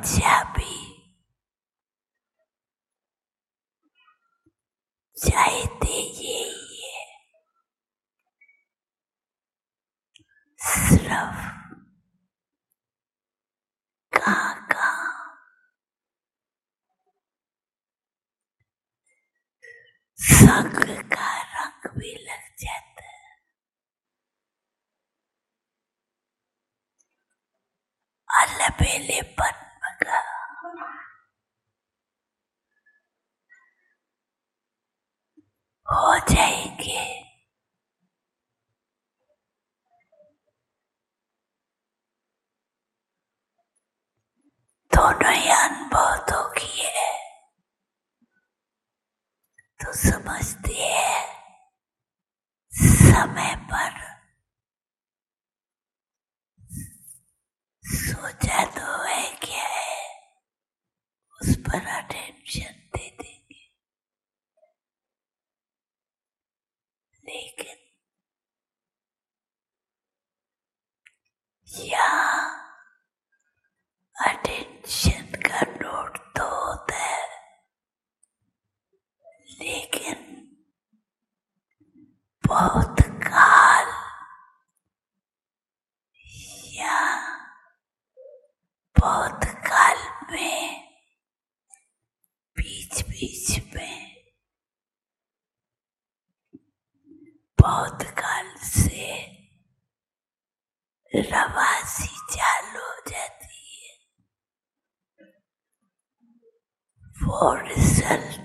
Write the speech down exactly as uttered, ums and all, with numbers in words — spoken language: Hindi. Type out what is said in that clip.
चाबी चाहते ये ये सिर्फ कहाँ कहाँ संग का रंग भी लग जाता है। अलबेलेपन का हो जाएंगे। दोनों ही अनुभव तो किए तो समझते हैं समय पर सोचा तो है क्या है, उस पर अटेंशन दे देंगे। लेकिन यहाँ अटेंशन का नोट तो होता है, लेकिन बहुत काल या बहुत काल में बीच बीच में बहुत काल से रवासी चालू हो जाती है। वो रिजल्ट